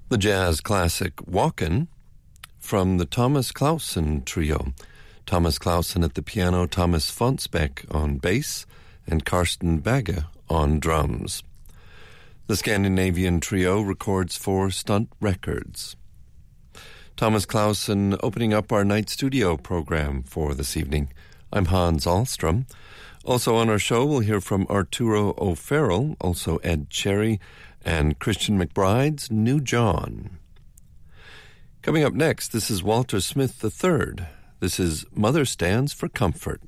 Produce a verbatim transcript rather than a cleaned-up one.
The jazz classic Walkin' from the Thomas Clausen Trio. Thomas Clausen at the piano, Thomas Fonsbeck on bass, and Karsten Bagge on drums. The Scandinavian trio records for Stunt Records. Thomas Clausen opening up our night studio program for this evening. I'm Hans Ahlstrom. Also on our show, we'll hear from Arturo O'Farrell, also Ed Cherry, and Christian McBride's New John. Coming up next, this is Walter Smith the third. This is Mother Stands for Comfort.